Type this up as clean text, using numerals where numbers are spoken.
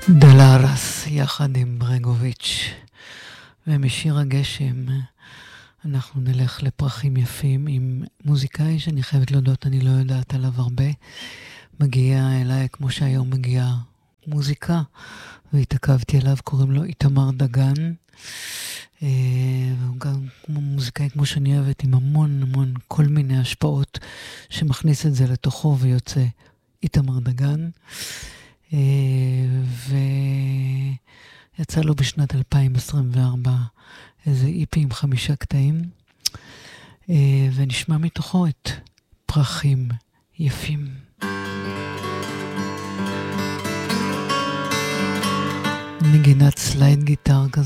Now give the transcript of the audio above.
דלרס יחד עם ברנגוביץ', ומשיר הגשם אנחנו נלך לפרחים יפים עם מוזיקאי שאני חייבת להודות, אני לא יודעת עליו הרבה. מגיע אליי כמו שהיום מגיעה מוזיקה, והתעכבתי עליו, קוראים לו איתמר דגן. והוא גם מוזיקאי כמו שאני אוהבת, עם המון המון כל מיני השפעות שמכניס את זה לתוכו ויוצא איתמר דגן. ויצא לו בשנת 2024 איזה איפי עם 5 קטעים, ונשמע מתוכו את פרחים יפים. נגינת סלייד גיטר כזה